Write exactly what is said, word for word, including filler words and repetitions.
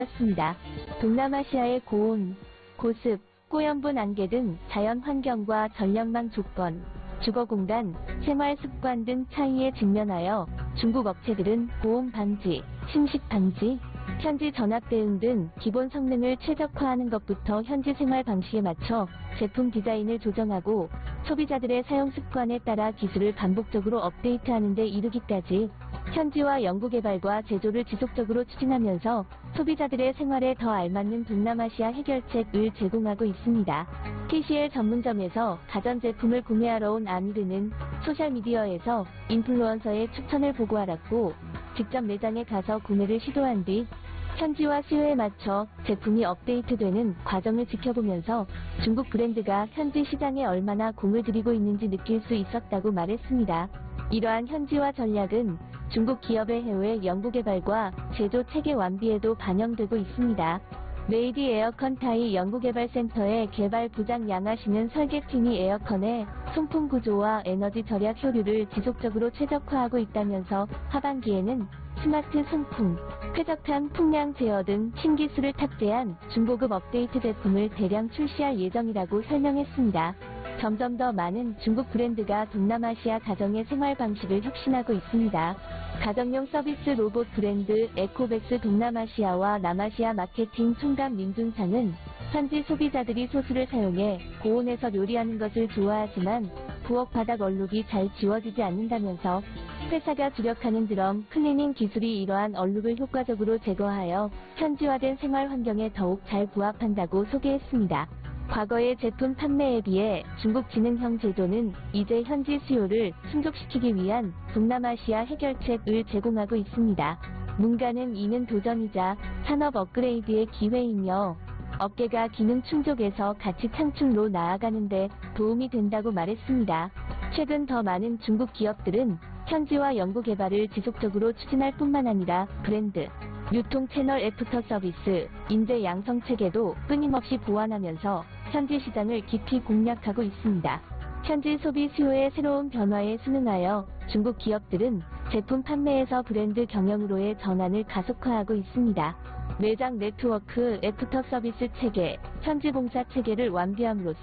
습니다. 동남아시아의 고온, 고습, 고염분 안개 등 자연 환경과 전력망 조건, 주거 공간, 생활 습관 등 차이에 직면하여 중국 업체들은 고온 방지, 침식 방지, 현지 전압 대응 등 기본 성능을 최적화하는 것부터 현지 생활 방식에 맞춰 제품 디자인을 조정하고 소비자들의 사용 습관에 따라 기술을 반복적으로 업데이트하는 데 이르기까지 현지화 연구개발과 제조를 지속적으로 추진하면서 소비자들의 생활에 더 알맞는 동남아시아 해결책을 제공하고 있습니다. 티씨엘 전문점에서 가전제품을 구매하러 온 아미르는 소셜미디어에서 인플루언서의 추천을 보고 알았고 직접 매장에 가서 구매를 시도한 뒤 현지화 수요에 맞춰 제품이 업데이트되는 과정을 지켜보면서 중국 브랜드가 현지 시장에 얼마나 공을 들이고 있는지 느낄 수 있었다고 말했습니다. 이러한 현지화 전략은 중국 기업의 해외 연구개발과 제조 체계 완비에도 반영되고 있습니다. 메이디 에어컨 타이 연구개발센터의 개발 부장 양하시는 설계팀이 에어컨의 송풍 구조와 에너지 절약 효율을 지속적으로 최적화하고 있다면서 하반기에는 스마트 송풍, 쾌적한 풍량 제어 등 신기술을 탑재한 중고급 업데이트 제품을 대량 출시할 예정이라고 설명했습니다. 점점 더 많은 중국 브랜드가 동남아시아 가정의 생활 방식을 혁신하고 있습니다. 가정용 서비스 로봇 브랜드 에코백스 동남아시아와 남아시아 마케팅 총괄 민준상은 현지 소비자들이 소스를 사용해 고온에서 요리하는 것을 좋아하지만 부엌 바닥 얼룩이 잘 지워지지 않는다면서 회사가 주력하는 드럼 클리닝 기술이 이러한 얼룩을 효과적으로 제거하여 현지화된 생활 환경에 더욱 잘 부합한다고 소개했습니다. 과거의 제품 판매에 비해 중국 지능형 제조는 이제 현지 수요를 충족시키기 위한 동남아시아 해결책을 제공하고 있습니다. 문가는 이는 도전이자 산업 업그레이드의 기회이며 업계가 기능 충족에서 가치 창출로 나아가는 데 도움이 된다고 말했습니다. 최근 더 많은 중국 기업들은 현지화 연구 개발을 지속적으로 추진할 뿐만 아니라 브랜드, 유통 채널 애프터 서비스, 인재 양성 체계도 끊임없이 보완하면서 현지 시장을 깊이 공략하고 있습니다. 현지 소비 수요의 새로운 변화에 순응하여 중국 기업들은 제품 판매에서 브랜드 경영으로의 전환을 가속화하고 있습니다. 매장 네트워크 애프터 서비스 체계, 현지 봉사 체계를 완비함으로써